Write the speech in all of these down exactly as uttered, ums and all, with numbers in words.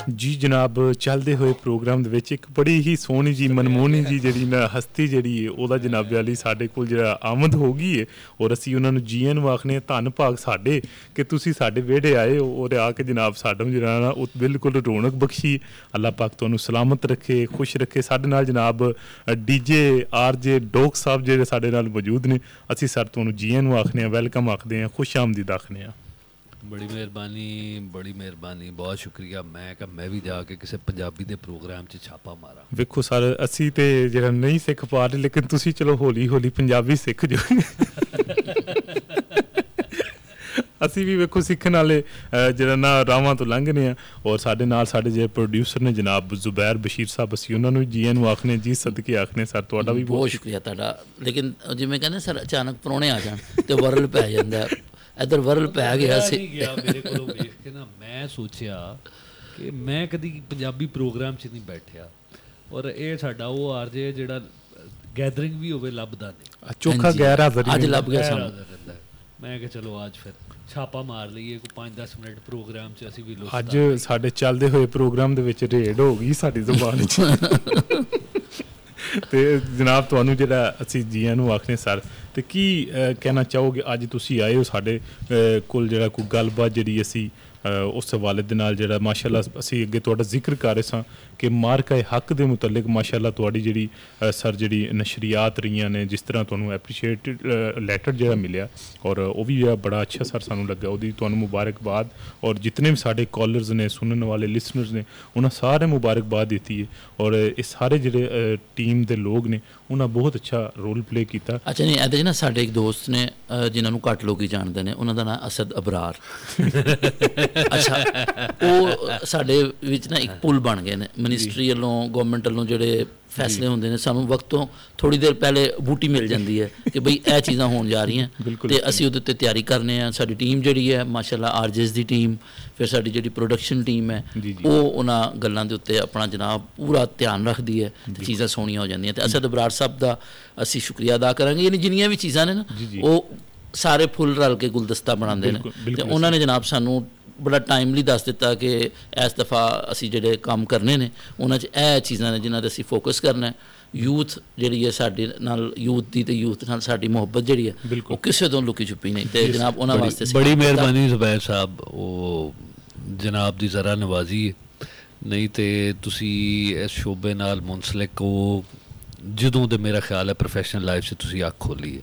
ਜੀ ਜਨਾਬ, ਚੱਲਦੇ ਹੋਏ ਪ੍ਰੋਗਰਾਮ ਦੇ ਵਿੱਚ ਇੱਕ ਬੜੀ ਹੀ ਸੋਹਣੀ ਜੀ ਮਨਮੋਹਣੀ ਜੀ ਜਿਹੜੀ ਨਾ ਹਸਤੀ ਜਿਹੜੀ ਹੈ ਉਹਦਾ ਜਨਾਬ ਵਾਲੀ ਸਾਡੇ ਕੋਲ ਜਿਹੜਾ ਆਮਦ ਹੋ ਗਈ ਹੈ ਔਰ ਅਸੀਂ ਉਹਨਾਂ ਨੂੰ ਜੀ ਨੂੰ ਆਖਦੇ, ਧੰਨ ਭਾਗ ਸਾਡੇ ਕਿ ਤੁਸੀਂ ਸਾਡੇ ਵਿਹੜੇ ਆਏ ਹੋ ਔਰ ਆ ਕੇ ਜਨਾਬ ਸਾਡਾ ਜਿਹੜਾ ਨਾ ਉਹ ਬਿਲਕੁਲ ਰੌਣਕ ਬਖਸ਼ੀ। ਅੱਲਾਹ ਪਾਕ ਤੁਹਾਨੂੰ ਸਲਾਮਤ ਰੱਖੇ, ਖੁਸ਼ ਰੱਖੇ। ਸਾਡੇ ਨਾਲ ਜਨਾਬ ਡੀ ਜੇ ਆਰ ਜੇ ਡੋਕ ਸਾਹਿਬ ਜਿਹੜੇ ਸਾਡੇ ਨਾਲ ਮੌਜੂਦ ਨੇ, ਅਸੀਂ ਸਰ ਤੁਹਾਨੂੰ ਜੀ ਨੂੰ ਆਖਦੇ ਹਾਂ, ਵੈਲਕਮ ਆਖਦੇ ਹਾਂ, ਖੁਸ਼ ਆਮਦੀਦ ਆਖਦੇ ਹਾਂ। ਬੜੀ ਮਿਹਰਬਾਨੀ, ਬੜੀ ਮਿਹਰਬਾਨੀ, ਬਹੁਤ ਸ਼ੁਕਰੀਆ। ਮੈਂ ਕਿਹਾ ਮੈਂ ਵੀ ਜਾ ਕੇ ਕਿਸੇ ਪੰਜਾਬੀ ਦੇ ਪ੍ਰੋਗਰਾਮ 'ਚ ਛਾਪਾ ਮਾਰਾਂ। ਵੇਖੋ ਸਰ, ਅਸੀਂ ਤੇ ਜਿਹੜਾ ਨਹੀਂ ਸਿੱਖ ਪਾ ਰਹੇ, ਲੇਕਿਨ ਤੁਸੀਂ ਚਲੋ ਹੌਲੀ ਹੌਲੀ ਪੰਜਾਬੀ ਸਿੱਖ ਜਾਓ। ਅਸੀਂ ਵੀ ਵੇਖੋ ਸਿੱਖਣ ਵਾਲੇ ਜਿਹੜਾ ਨਾ ਰਾਵਾਂ ਤੋਂ ਲੰਘਨੇ ਆ। ਔਰ ਸਾਡੇ ਨਾਲ ਸਾਡੇ ਜਿਹੜੇ ਪ੍ਰੋਡਿਊਸਰ ਨੇ ਜਨਾਬ ਜ਼ੁਬੈਰ ਬਸ਼ੀਰ ਸਾਹਿਬ, ਅਸੀਂ ਉਹਨਾਂ ਨੂੰ ਜੀ ਨੂੰ ਆਖਨੇ, ਜੀ ਸਦਕੇ ਆਖਨੇ। ਸਰ ਤੁਹਾਡਾ ਵੀ ਬਹੁਤ ਸ਼ੁਕਰੀਆ ਤੁਹਾਡਾ। ਲੇਕਿਨ ਜਿਵੇਂ ਕਹਿੰਦੇ ਸਰ, ਅਚਾਨਕ ਪ੍ਰਾਹੁਣੇ ਆ ਜਾਣ ਤੇ ਵਰਲ ਪੈ ਜਾਂਦਾ। ਇੱਧਰ ਵਰਲ ਪੈ ਗਿਆ ਸੀ ਗਿਆ ਮੇਰੇ ਕੋਲੋਂ ਵੇਖ ਕੇ ਨਾ। ਮੈਂ ਸੋਚਿਆ ਕਿ ਮੈਂ ਕਦੀ ਪੰਜਾਬੀ ਪ੍ਰੋਗਰਾਮ 'ਚ ਨਹੀਂ ਬੈਠਿਆ ਔਰ ਇਹ ਸਾਡਾ ਉਹ ਆਰ ਜੇ ਜਿਹੜਾ ਗੈਦਰਿੰਗ ਵੀ ਹੋਵੇ ਲੱਭਦਾ ਨਹੀਂ। ਚੋਖਾ ਗੈਰ ਹਾਜ਼ਰ ਅੱਜ ਲੱਭ ਗਿਆ ਸਾਨੂੰ। ਮੈਂ ਕਿਹਾ ਚਲੋ ਅੱਜ ਫਿਰ ਛਾਪਾ ਮਾਰ ਲਈਏ, ਕੋਈ ਪੰਜ ਦਸ ਮਿੰਟ ਪ੍ਰੋਗਰਾਮ 'ਚ ਅਸੀਂ ਵੀ। ਅੱਜ ਸਾਡੇ ਚੱਲਦੇ ਹੋਏ ਪ੍ਰੋਗਰਾਮ ਦੇ ਵਿੱਚ ਰੇਡ ਹੋ ਗਈ ਸਾਡੀ ਜ਼ੁਬਾਨ 'ਚ। ਤੇ ਜਨਾਬ ਤੁਹਾਨੂੰ ਜਿਹੜਾ ਅਸੀਂ ਜੀਆਂ ਨੂੰ ਆਖਦੇ ਸਰ, ਤੇ ਕੀ ਕਹਿਣਾ ਚਾਹੋਗੇ? ਅੱਜ ਤੁਸੀਂ ਆਏ ਹੋ ਸਾਡੇ ਕੋਲ, ਜਿਹੜਾ ਕੋਈ ਗੱਲਬਾਤ ਜਿਹੜੀ ਅਸੀਂ ਉਸ ਹਵਾਲੇ ਦੇ ਨਾਲ ਜਿਹੜਾ ਮਾਸ਼ਾਅੱਲਾ ਅਸੀਂ ਅੱਗੇ ਤੁਹਾਡਾ ਜ਼ਿਕਰ ਕਰ ਰਹੇ ਸਾਂ ਕਿ ਮਾਰਕਾ ਹੱਕ ਦੇ ਮੁਤਲਕ ਮਾਸ਼ਾਅੱਲਾ ਤੁਹਾਡੀ ਜਿਹੜੀ ਸਰ ਜਿਹੜੀ ਨਸ਼ਰੀਆਤ ਰਹੀਆਂ ਨੇ, ਜਿਸ ਤਰ੍ਹਾਂ ਤੁਹਾਨੂੰ ਐਪਰੀਸ਼ੀਏਟ ਲੈਟਰ ਜਿਹੜਾ ਮਿਲਿਆ ਔਰ ਉਹ ਵੀ ਬੜਾ ਅੱਛਾ ਸਰ ਸਾਨੂੰ ਲੱਗਾ, ਉਹਦੀ ਤੁਹਾਨੂੰ ਮੁਬਾਰਕਬਾਦ। ਔਰ ਜਿਤਨੇ ਵੀ ਸਾਡੇ ਕਾਲਰਸ ਨੇ, ਸੁਣਨ ਵਾਲੇ ਲਿਸਨਰਸ ਨੇ, ਉਹਨਾਂ ਸਾਰੇ ਮੁਬਾਰਕਬਾਦ ਦਿੱਤੀ ਹੈ। ਔਰ ਇਹ ਸਾਰੇ ਜਿਹੜੇ ਟੀਮ ਦੇ ਲੋਕ ਨੇ ਉਹਨਾਂ ਬਹੁਤ ਅੱਛਾ ਰੋਲ ਪਲੇ ਕੀਤਾ। ਅੱਛਾ, ਨਹੀਂ ਇਹਦੇ 'ਚ ਨਾ ਸਾਡੇ ਇੱਕ ਦੋਸਤ ਨੇ ਜਿਨ੍ਹਾਂ ਨੂੰ ਘੱਟ ਲੋਕ ਹੀ ਜਾਣਦੇ ਨੇ, ਉਹਨਾਂ ਦਾ ਨਾਂ ਅਸਦ ਅਬਰਾਰ। ਅੱਛਾ, ਉਹ ਸਾਡੇ ਵਿੱਚ ਨਾ ਇੱਕ ਪੁਲ ਬਣ ਗਏ ਨੇ ਮਿਨਿਸਟਰੀ ਵੱਲੋਂ, ਗੌਰਮੈਂਟ ਵੱਲੋਂ ਜਿਹੜੇ ਫੈਸਲੇ ਹੁੰਦੇ ਨੇ, ਸਾਨੂੰ ਵਕਤ ਤੋਂ ਥੋੜ੍ਹੀ ਦੇਰ ਪਹਿਲੇ ਬੂਟੀ ਮਿਲ ਜਾਂਦੀ ਹੈ ਕਿ ਬਈ ਇਹ ਚੀਜ਼ਾਂ ਹੋਣ ਜਾ ਰਹੀਆਂ ਅਤੇ ਅਸੀਂ ਉਹਦੇ ਉੱਤੇ ਤਿਆਰੀ ਕਰਨੇ ਆ। ਸਾਡੀ ਟੀਮ ਜਿਹੜੀ ਹੈ ਮਾਸ਼ਾਅੱਲਾ ਆਰਜੇਸ ਦੀ ਟੀਮ, ਫਿਰ ਸਾਡੀ ਜਿਹੜੀ ਪ੍ਰੋਡਕਸ਼ਨ ਟੀਮ ਹੈ ਉਹ ਉਹਨਾਂ ਗੱਲਾਂ ਦੇ ਉੱਤੇ ਆਪਣਾ ਜਨਾਬ ਪੂਰਾ ਧਿਆਨ ਰੱਖਦੀ ਹੈ ਅਤੇ ਚੀਜ਼ਾਂ ਸੋਹਣੀਆਂ ਹੋ ਜਾਂਦੀਆਂ। ਅਤੇ ਅਸਦ ਅਬਰਾਰ ਸਾਹਿਬ ਦਾ ਅਸੀਂ ਸ਼ੁਕਰੀਆ ਅਦਾ ਕਰਾਂਗੇ। ਯਾਨੀ ਜਿੰਨੀਆਂ ਵੀ ਚੀਜ਼ਾਂ ਨੇ ਨਾ ਉਹ ਸਾਰੇ ਫੁੱਲ ਰਲ ਕੇ ਗੁਲਦਸਤਾ ਬਣਾਉਂਦੇ ਨੇ ਅਤੇ ਉਹਨਾਂ ਨੇ ਜਨਾਬ ਸਾਨੂੰ ਬੜਾ ਟਾਈਮਲੀ ਦੱਸ ਦਿੱਤਾ ਕਿ ਇਸ ਦਫਾ ਅਸੀਂ ਜਿਹੜੇ ਕੰਮ ਕਰਨੇ ਨੇ ਉਹਨਾਂ 'ਚ ਇਹ ਚੀਜ਼ਾਂ ਨੇ ਜਿਨ੍ਹਾਂ 'ਤੇ ਅਸੀਂ ਫੋਕਸ ਕਰਨਾ ਹੈ। ਯੂਥ ਜਿਹੜੀ ਹੈ ਸਾਡੇ ਨਾਲ, ਯੂਥ ਦੀ ਅਤੇ ਯੂਥ ਨਾਲ ਸਾਡੀ ਮੁਹੱਬਤ ਜਿਹੜੀ ਹੈ ਉਹ ਕਿਸੇ ਤੋਂ ਲੁਕੀ ਛੁਪੀ ਨਹੀਂ। ਅਤੇ ਜਨਾਬ ਉਹਨਾਂ ਵਾਸਤੇ ਬੜੀ ਮਿਹਰਬਾਨੀ ਜ਼ੁਬੈਰ ਸਾਹਿਬ, ਉਹ ਜਨਾਬ ਦੀ ਜ਼ਰਾ ਨਵਾਜ਼ੀ ਹੈ। ਨਹੀਂ ਤਾਂ ਤੁਸੀਂ ਇਸ ਸ਼ੋਬੇ ਨਾਲ ਮੁੰਸਲਿਕ ਹੋ ਜਦੋਂ ਦੇ ਮੇਰਾ ਖਿਆਲ ਹੈ ਪ੍ਰੋਫੈਸ਼ਨਲ ਲਾਈਫ 'ਚ ਤੁਸੀਂ ਅੱਖ ਖੋਲ੍ਹੀ ਹੈ।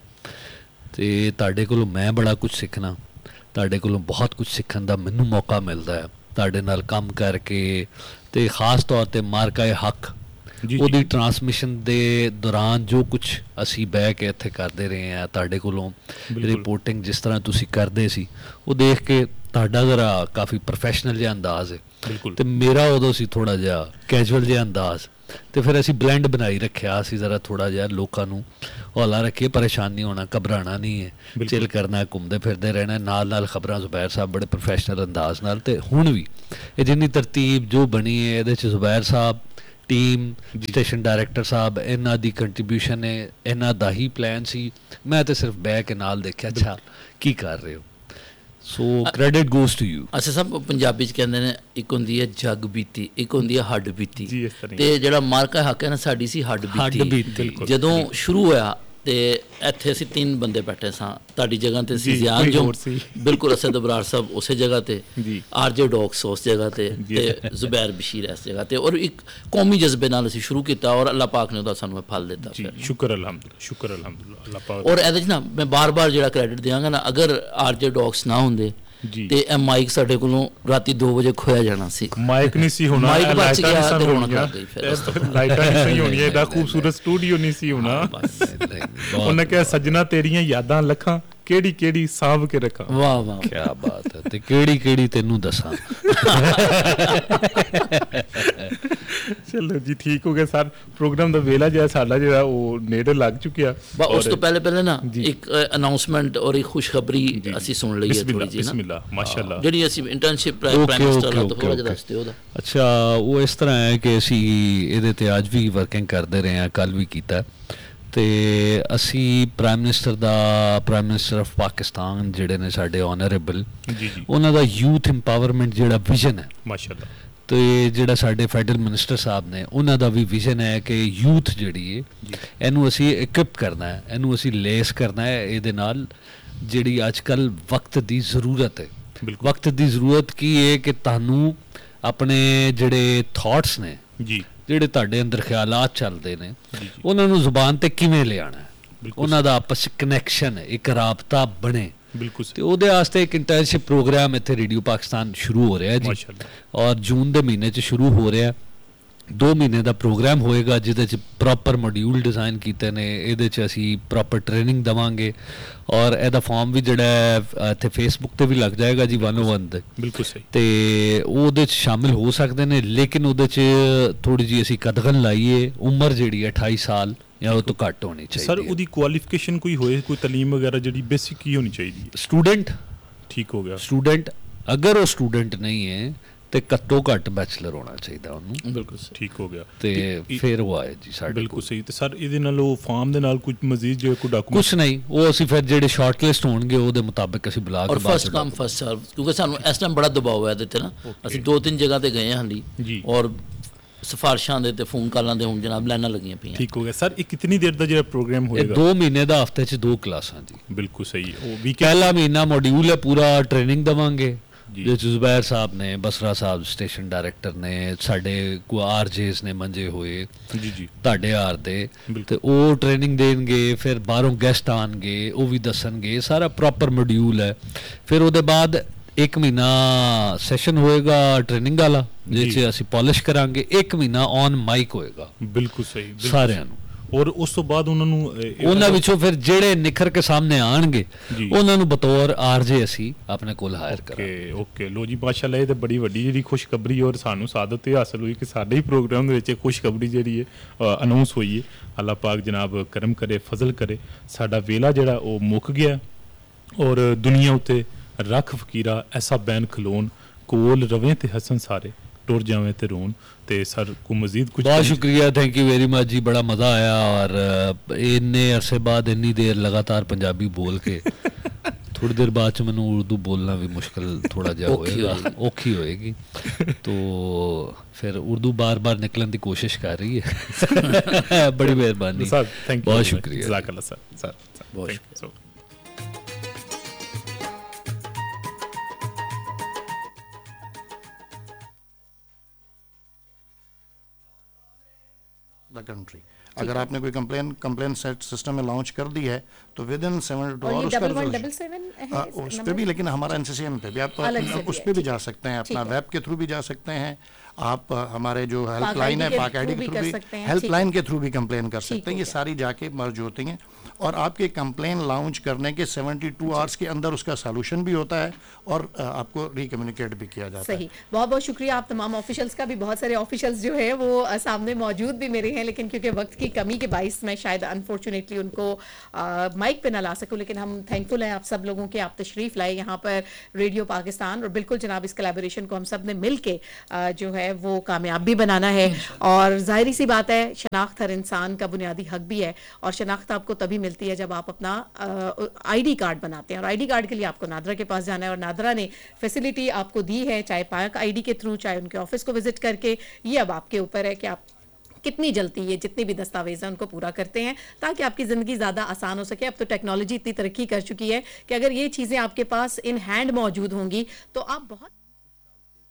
ਅਤੇ ਤੁਹਾਡੇ ਕੋਲੋਂ ਮੈਂ ਬੜਾ ਕੁਛ ਸਿੱਖਣਾ, ਤੁਹਾਡੇ ਕੋਲੋਂ ਬਹੁਤ ਕੁਝ ਸਿੱਖਣ ਦਾ ਮੈਨੂੰ ਮੌਕਾ ਮਿਲਦਾ ਹੈ ਤੁਹਾਡੇ ਨਾਲ ਕੰਮ ਕਰਕੇ। ਅਤੇ ਖ਼ਾਸ ਤੌਰ 'ਤੇ ਮਾਰਕਾ ਹੱਕ ਉਹਦੀ ਟਰਾਂਸਮਿਸ਼ਨ ਦੇ ਦੌਰਾਨ ਜੋ ਕੁਛ ਅਸੀਂ ਬਹਿ ਕੇ ਇੱਥੇ ਕਰਦੇ ਰਹੇ ਹਾਂ, ਤੁਹਾਡੇ ਕੋਲੋਂ ਰਿਪੋਰਟਿੰਗ ਜਿਸ ਤਰ੍ਹਾਂ ਤੁਸੀਂ ਕਰਦੇ ਸੀ, ਉਹ ਦੇਖ ਕੇ ਤੁਹਾਡਾ ਜ਼ਰਾ ਕਾਫੀ ਪ੍ਰੋਫੈਸ਼ਨਲ ਜਿਹਾ ਅੰਦਾਜ਼ ਹੈ ਅਤੇ ਮੇਰਾ ਉਦੋਂ ਸੀ ਥੋੜ੍ਹਾ ਜਿਹਾ ਕੈਜੂਅਲ ਜਿਹਾ ਅੰਦਾਜ਼। ਅਤੇ ਫਿਰ ਅਸੀਂ ਬਲੈਂਡ ਬਣਾਈ ਰੱਖਿਆ, ਅਸੀਂ ਜ਼ਰਾ ਥੋੜ੍ਹਾ ਜਿਹਾ ਲੋਕਾਂ ਨੂੰ ਹੌਲਾ ਰੱਖੀਏ, ਪਰੇਸ਼ਾਨ ਨਹੀਂ ਹੋਣਾ, ਘਬਰਾਉਣਾ ਨਹੀਂ ਹੈ, ਚਿਲ ਕਰਨਾ, ਘੁੰਮਦੇ ਫਿਰਦੇ ਰਹਿਣਾ, ਨਾਲ ਨਾਲ ਖਬਰਾਂ ਜ਼ੁਬੈਰ ਸਾਹਿਬ ਬੜੇ ਪ੍ਰੋਫੈਸ਼ਨਲ ਅੰਦਾਜ਼ ਨਾਲ। ਅਤੇ ਹੁਣ ਵੀ ਇਹ ਜਿੰਨੀ ਤਰਤੀਬ ਜੋ ਬਣੀ ਹੈ ਇਹਦੇ 'ਚ ਜ਼ੁਬੈਰ ਸਾਹਿਬ, ਟੀਮ, ਸਟੇਸ਼ਨ ਡਾਇਰੈਕਟਰ ਸਾਹਿਬ, ਇਹਨਾਂ ਦੀ ਕੰਟਰੀਬਿਊਸ਼ਨ ਹੈ, ਇਹਨਾਂ ਦਾ ਹੀ ਪਲਾਨ ਸੀ। ਮੈਂ ਤਾਂ ਸਿਰਫ ਬਹਿ ਕੇ ਨਾਲ ਦੇਖਿਆ, ਅੱਛਾ ਕੀ ਕਰ ਰਹੇ ਹੋ। ਸੋ ਕ੍ਰੈਡਿਟ ਗੋਜ਼ ਟੂ ਯੂ। ਅੱਛਾ, ਸਭ ਪੰਜਾਬੀ 'ਚ ਕਹਿੰਦੇ ਨੇ ਇੱਕ ਹੁੰਦੀ ਹੈ ਜੱਗ ਬੀਤੀ, ਇੱਕ ਹੁੰਦੀ ਹੈ ਹੱਡ ਬੀਤੀ। ਅਤੇ ਜਿਹੜਾ ਮਾਰਕਾ ਹੱਕ ਹੈ ਨਾ, ਸਾਡੀ ਸੀ ਹੱਡ ਬੀਤੀ। ਜਦੋਂ ਸ਼ੁਰੂ ਹੋਇਆ ਅਤੇ ਇੱਥੇ ਅਸੀਂ ਤਿੰਨ ਬੰਦੇ ਬੈਠੇ ਸਾਂ, ਤੁਹਾਡੀ ਜਗ੍ਹਾ 'ਤੇ ਸੀ ਜ਼ਿਆਨ ਜੋ, ਬਿਲਕੁਲ ਅਸਦ ਅਬਰਾਰ ਸਾਹਿਬ ਉਸੇ ਜਗ੍ਹਾ 'ਤੇ, ਆਰ ਜੇ ਡੋਕਸ ਉਸ ਜਗ੍ਹਾ 'ਤੇ, ਅਤੇ ਜ਼ੁਬੈਰ ਬਸ਼ੀਰ ਇਸ ਜਗ੍ਹਾ 'ਤੇ। ਔਰ ਇੱਕ ਕੌਮੀ ਜਜ਼ਬੇ ਨਾਲ ਅਸੀਂ ਸ਼ੁਰੂ ਕੀਤਾ ਔਰ ਅੱਲਾਹ ਪਾਕ ਨੇ ਉਹਦਾ ਸਾਨੂੰ ਫਲ ਦਿੱਤਾ। ਸ਼ੁਕਰ ਅਲਹਮਦੁਲਿਲਾ, ਸ਼ੁਕਰ ਅਲਹਮਦੁਲਿਲਾ ਅੱਲਾਹ ਪਾਕ। ਔਰ ਇਹਦੇ 'ਚ ਨਾ ਮੈਂ ਬਾਰ ਬਾਰ ਜਿਹੜਾ ਕ੍ਰੈਡਿਟ ਦਿਆਂਗਾ ਨਾ, ਅਗਰ ਆਰ ਜੇ ਡੋਕਸ ਨਾ ਹੁੰਦੇ ਤੇ ਇਹ ਮਾਈਕ ਸਾਡੇ ਕੋਲੋਂ ਰਾਤੀ ਦੋ ਵਜੇ ਖੋਇਆ ਜਾਣਾ ਸੀ। ਮਾਈਕ ਨਹੀਂ ਸੀ ਹੋਣਾ, ਮਾਈਕ ਬਚ ਗਿਆ ਤੇ ਰੌਣਕ ਲੱਗ ਗਈ, ਫਿਰ ਲਾਈਟਾਂ ਨਹੀਂ ਸੀ ਹੋਣੀਆਂ, ਐਡਾ ਖੂਬਸੂਰਤ ਸਟੂਡੀਓ ਨਹੀਂ ਸੀ ਹੋਣਾ। ਉਹਨੇ ਕਿਹਾ ਸੱਜਣਾ ਤੇਰੀਆਂ ਯਾਦਾਂ ਲੱਖਾਂ, ਕਿਹੜੀ ਕਿਹੜੀ ਸਾਂਭ ਕੇ ਰੱਖਾਂ। ਵਾਹ ਵਾਹ, ਕੀ ਬਾਤ ਹੈ। ਤੇ ਕਿਹੜੀ ਕਿਹੜੀ ਤੈਨੂੰ ਦੱਸਾਂ। ਚਲੋ ਜੀ, ਠੀਕ ਹੋ ਗਿਆ ਸਰ। ਪ੍ਰੋਗਰਾਮ ਦਾ ਵੇਲਾ ਜਿਹੜਾ ਸਾਡਾ ਜਿਹੜਾ ਉਹ ਨੇੜੇ ਲੱਗ ਚੁੱਕਿਆ। ਉਸ ਤੋਂ ਪਹਿਲੇ ਪਹਿਲੇ ਨਾ ਇੱਕ ਅਨਾਉਂਸਮੈਂਟ ਔਰ ਇੱਕ ਖੁਸ਼ਖਬਰੀ ਅਸੀਂ ਸੁਣ ਲਈ ਹੈ ਥੋੜੀ ਜਿਹੀ ਨਾ, ਮਾਸ਼ਾਅੱਲਾ, ਜਿਹੜੀ ਅਸੀਂ ਇੰਟਰਨਸ਼ਿਪ ਪ੍ਰਾਈਮ ਮਿਨਿਸਟਰ ਨਾਲ ਥੋੜਾ ਜਿਹਾ ਦੱਸਦੇ ਉਹਦਾ। ਅੱਛਾ, ਉਹ ਇਸ ਤਰ੍ਹਾਂ ਹੈ ਕਿ ਅਸੀਂ ਇਹਦੇ 'ਤੇ ਅੱਜ ਵੀ ਵਰਕਿੰਗ ਕਰਦੇ ਰਹੇ ਹਾਂ, ਕੱਲ੍ਹ ਵੀ ਕੀਤਾ। ਅਤੇ ਅਸੀਂ prime minister the, prime minister of Pakistan ਜਿਹੜੇ ਨੇ ਸਾਡੇ ਆਨਰੇਬਲ, ਉਹਨਾਂ ਦਾ ਯੂਥ ਇੰਪਾਵਰਮੈਂਟ ਜਿਹੜਾ ਵਿਜ਼ਨ ਹੈ ਮਾਸ਼ਾਅੱਲਾ, ਤੇ ਜਿਹੜਾ ਸਾਡੇ ਫੈਡਰਲ ਮਿਨਿਸਟਰ ਸਾਹਿਬ ਨੇ ਉਹਨਾਂ ਦਾ ਵੀ ਵਿਜ਼ਨ ਹੈ ਕਿ ਯੂਥ ਜਿਹੜੀ ਹੈ ਇਹਨੂੰ ਅਸੀਂ ਇਕਵਿਪ ਕਰਨਾ ਹੈ, ਇਹਨੂੰ ਅਸੀਂ ਲੇਸ ਕਰਨਾ ਹੈ ਇਹਦੇ ਨਾਲ ਜਿਹੜੀ ਅੱਜ ਕੱਲ੍ਹ ਵਕਤ ਦੀ ਜ਼ਰੂਰਤ ਹੈ। ਵਕਤ ਦੀ ਜ਼ਰੂਰਤ ਕੀ ਹੈ ਕਿ ਤੁਹਾਨੂੰ ਆਪਣੇ ਜਿਹੜੇ ਥਾਟਸ ਨੇ ਜੀ, ਜਿਹੜੇ ਤੁਹਾਡੇ ਅੰਦਰ ਖਿਆਲਾਤ ਚੱਲਦੇ ਨੇ, ਉਹਨਾਂ ਨੂੰ ਜ਼ੁਬਾਨ ਤੇ ਕਿਵੇਂ ਲਿਆਉਣਾ ਹੈ, ਉਹਨਾਂ ਦਾ ਆਪਸ 'ਚ ਕਨੈਕਸ਼ਨ ਹੈ, ਇੱਕ ਰਾਬਤਾ ਬਣੇ। ਬਿਲਕੁਲ। ਤੇ ਉਹਦੇ ਵਾਸਤੇ ਇੱਕ ਇੰਟਰਨਸ਼ਿਪ ਪ੍ਰੋਗਰਾਮ ਇੱਥੇ ਰੇਡੀਓ ਪਾਕਿਸਤਾਨ ਸ਼ੁਰੂ ਹੋ ਰਿਹਾ ਜੀ, ਔਰ ਜੂਨ ਦੇ ਮਹੀਨੇ 'ਚ ਸ਼ੁਰੂ ਹੋ ਰਿਹਾ। ਦੋ ਮਹੀਨੇ ਦਾ ਪ੍ਰੋਗਰਾਮ ਹੋਏਗਾ ਜਿਹਦੇ 'ਚ ਪ੍ਰੋਪਰ ਮੋਡਿਊਲ ਡਿਜ਼ਾਈਨ ਕੀਤੇ ਨੇ, ਇਹਦੇ 'ਚ ਅਸੀਂ ਪ੍ਰੋਪਰ ਟ੍ਰੇਨਿੰਗ ਦੇਵਾਂਗੇ ਔਰ ਇਹਦਾ ਫਾਰਮ ਵੀ ਜਿਹੜਾ ਹੈ ਇੱਥੇ ਫੇਸਬੁੱਕ ਤੇ ਵੀ ਲੱਗ ਜਾਏਗਾ ਜੀ ਵਨ ਓ ਵਨ ਦੇ। ਬਿਲਕੁਲ ਸਹੀ। ਤੇ ਉਹਦੇ 'ਚ ਸ਼ਾਮਿਲ ਹੋ ਸਕਦੇ ਨੇ, ਲੇਕਿਨ ਉਹਦੇ 'ਚ ਥੋੜੀ ਜਿਹੀ ਅਸੀਂ ਕਦਗਨ ਲਾਈਏ, ਉਮਰ ਜਿਹੜੀ ਹੈ ਅਠਾਈ ਸਾਲ ਜਾਂ ਉਹ ਤੋਂ ਘੱਟ ਹੋਣੀ ਚਾਹੀਦੀ। ਸਰ ਉਹਦੀ ਕੁਆਲੀਫਿਕੇਸ਼ਨ ਕੋਈ ਹੋਏ, ਕੋਈ ਤਾਲੀਮ ਵਗੈਰਾ ਜਿਹੜੀ ਬੇਸਿਕ ਕੀ ਹੋਣੀ ਚਾਹੀਦੀ ਹੈ? ਸਟੂਡੈਂਟ ਠੀਕ ਹੋ ਗਿਆ। ਸਟੂਡੈਂਟ ਅਗਰ ਉਹ ਸਟੂਡੈਂਟ ਨਹੀਂ ਹੈ ਤੇ ਘੱਟੋ ਘੱਟ ਬੈਚਲਰ ਹੋਣਾ ਚਾਹੀਦਾ ਉਹਨੂੰ। ਬਿਲਕੁਲ ਠੀਕ ਹੋ ਗਿਆ। ਤੇ ਫਿਰ ਉਹ ਆਏ ਜੀ ਸਾਡੇ। ਬਿਲਕੁਲ ਸਹੀ। ਤੇ ਸਰ ਇਹਦੇ ਨਾਲ ਉਹ ਫਾਰਮ ਦੇ ਨਾਲ ਕੁਝ ਮਜ਼ੀਦ ਜੋ ਕੋਈ ਡਾਕੂਮੈਂਟ? ਕੁਝ ਨਹੀਂ, ਉਹ ਅਸੀਂ ਫਿਰ ਜਿਹੜੇ ਸ਼ਾਰਟ ਲਿਸਟ ਹੋਣਗੇ ਉਹਦੇ ਮੁਤਾਬਿਕ ਅਸੀਂ ਬੁਲਾ ਕੇ ਔਰ ਫਸਟ ਕਮ ਫਸਟ ਸਰਵ, ਕਿਉਂਕਿ ਸਾਨੂੰ ਇਸ ਟਾਈਮ ਬੜਾ ਦਬਾਅ ਹੈ ਇਹਦੇ ਤੇ ਨਾ। ਅਸੀਂ ਦੋ ਤਿੰਨ ਜਗ੍ਹਾ ਤੇ ਗਏ ਹਾਂ ਹਾਲੀ ਜੀ, ਔਰ ਸਿਫਾਰਿਸ਼ਾਂ ਦੇ ਤੇ ਫੋਨ ਕਾਲਾਂ ਦੇ ਹੁਣ ਜਨਾਬ ਲਾਈਨਾਂ ਲੱਗੀਆਂ ਪਈਆਂ। ਠੀਕ ਹੋ ਗਿਆ। ਸਰ ਇਹ ਕਿੰਨੀ ਦੇਰ ਦਾ ਜਿਹੜਾ ਪ੍ਰੋਗਰਾਮ ਹੋਏਗਾ? ਦੋ ਮਹੀਨੇ ਦਾ, ਹਫਤੇ 'ਚ ਦੋ ਕਲਾਸਾਂ ਜੀ। ਬਿਲਕੁਲ ਸਹੀ। ਉਹ ਵੀ ਪਹਿਲਾ ਮਹੀਨਾ ਮੋਡਿਊਲ ਹੈ, ਪੂਰਾ ਟ੍ਰੇਨਿੰਗ ਦੇਵਾਂਗੇ ਜਿਹਦੇ 'ਚ ਜ਼ੁਬੈਰ ਸਾਹਿਬ ਨੇ, ਬਸਰਾ ਸਾਹਿਬ ਸਟੇਸ਼ਨ ਡਾਇਰੈਕਟਰ ਨੇ, ਸਾਡੇ ਕੋ ਆਰ ਜੇਸ ਨੇ ਮੰਜੇ ਹੋਏ ਜੀ ਜੀ ਤੁਹਾਡੇ ਆਰ ਦੇ, ਤੇ ਉਹ ਟ੍ਰੇਨਿੰਗ ਦੇਣਗੇ। ਫਿਰ ਬਾਹਰੋਂ ਗੈਸਟ ਆਉਣਗੇ, ਉਹ ਵੀ ਦੱਸਣਗੇ, ਸਾਰਾ ਪ੍ਰੋਪਰ ਮੋਡਿਊਲ ਹੈ। ਫਿਰ ਉਹਦੇ ਬਾਅਦ ਇੱਕ ਮਹੀਨਾ ਸੈਸ਼ਨ ਹੋਏਗਾ ਟ੍ਰੇਨਿੰਗ ਵਾਲਾ ਜਿਹਦੇ 'ਚ ਅਸੀਂ ਪੋਲਿਸ਼ ਕਰਾਂਗੇ। ਇੱਕ ਮਹੀਨਾ ਔਨ ਮਾਈਕ ਹੋਏਗਾ। ਬਿਲਕੁਲ ਸਹੀ। ਸਾਰਿਆਂ ਨੂੰ। ਔਰ ਉਸ ਤੋਂ ਬਾਅਦ ਉਹਨਾਂ ਨੂੰ ਉਹਨਾਂ ਵਿੱਚੋਂ ਫਿਰ ਜਿਹੜੇ ਨਿਖਰ ਕੇ ਸਾਹਮਣੇ ਆਣਗੇ ਉਹਨਾਂ ਨੂੰ ਬਤੌਰ ਆਰਜੇ ਅਸੀਂ ਆਪਣੇ ਕੋਲ ਹਾਇਰ ਕਰਾਂਗੇ। ਓਕੇ ਲੋ ਜੀ, ਮਾਸ਼ਾਅੱਲਾ ਇਹ ਤਾਂ ਬੜੀ ਵੱਡੀ ਜਿਹੜੀ ਖੁਸ਼ਖਬਰੀ ਔਰ ਸਾਨੂੰ ਸਾਦਤ ਇਹ ਹਾਸਲ ਹੋਈ ਕਿ ਸਾਡੇ ਹੀ ਪ੍ਰੋਗਰਾਮ ਦੇ ਵਿੱਚ ਖੁਸ਼ਖਬਰੀ ਜਿਹੜੀ ਹੈ ਅਨਾਉਂਸ ਹੋਈ ਹੈ। ਅੱਲਾਹ ਪਾਕ ਜਨਾਬ ਕਰਮ ਕਰੇ, ਫਜ਼ਲ ਕਰੇ। ਸਾਡਾ ਵੇਲਾ ਜਿਹੜਾ ਉਹ ਮੁੱਕ ਗਿਆ ਔਰ ਦੁਨੀਆ ਉੱਤੇ ਰੱਖ ਫਕੀਰਾ ਐਸਾ ਬੈਨ ਖਲੋਣ, ਕੋਲ ਰਵੇਂ ਤੇ ਹਸਨ ਸਾਰੇ, ਟੁਰ ਜਾਵੇਂ ਤੇ ਰੋਣ। ਤੇ ਸਰ को मजीद कुछ? बहुत शुक्रिया, थैंक यू वेरी मच जी, बड़ा मज़ा आया। और इन्ने अरसे बाद इन्नी देर लगातार पंजाबी बोल के थोड़ी देर बाद मैनू उर्दू बोलना भी मुश्किल थोड़ा जा होएगा, औखी होएगी। तो फिर उर्दू बार बार निकलने की कोशिश कर रही है। बड़ी मेहरबानी सर, थैंक यू, बहुत शुक्रिया। जज़ाकल्लाह सर। सर बहुत शुक्रिया। द कंट्री अगर आपने कोई कंप्लेन कंप्लेन सेट सिस्टम में लॉन्च कर दी है तो with in seven to our उसका उस पर भी, लेकिन हमारा एनसीसीएम पे भी आप उस पर भी जा सकते हैं, अपना वेब के थ्रू भी जा सकते हैं आप, हमारे जो हेल्पलाइन है पाक आईडी के थ्रू भी, हेल्पलाइन के थ्रू भी कंप्लेन कर सकते हैं। ये सारी जाके मर्ज होती हैं और आपके कंप्लेन लॉन्च करने के बहत्तर आवर्स के अंदर उसका सॉल्यूशन भी होता है और आपको रिकम्युनिकेट भी किया जाता सही। है। बहुत बहुत शुक्रिया आप तमाम ऑफिशियल्स का भी। बहुत सारे ऑफिशियल्स जो है वो सामने मौजूद भी मेरे हैं, लेकिन क्योंकि वक्त की कमी के बाइस मैं शायद अनफॉर्चुनेटली उनको माइक पे ना ला सकूं, लेकिन हम थैंकफुल हैं आप सब लोगों के, आप तशरीफ लाए यहाँ पर रेडियो पाकिस्तान। और बिल्कुल जनाब इस कोलैबोरेशन को हम सब ने मिल के जो है वो कामयाब भी बनाना है। और जाहिर सी बात है शनाख्त हर इंसान का बुनियादी हक भी है और शनाख्त आपको तभी मिलती है जब आप अपना आईडी कार्ड बनाते हैं। और आईडी कार्ड के लिए आपको नादरा के पास जाना है और नादरा ने फैसिलिटी आपको दी है, चाहे पाक आईडी के थ्रू, चाहे उनके ऑफिस को विजिट करके। ये अब आपके ऊपर है कि आप कितनी जल्दी ये जितने भी दस्तावेज हैं उनको पूरा करते हैं ताकि आपकी ज़िंदगी ज़्यादा आसान हो सके। अब तो टेक्नोलॉजी इतनी तरक्की कर चुकी है कि अगर ये चीज़ें आपके पास इन हैंड मौजूद होंगी तो आप बहुत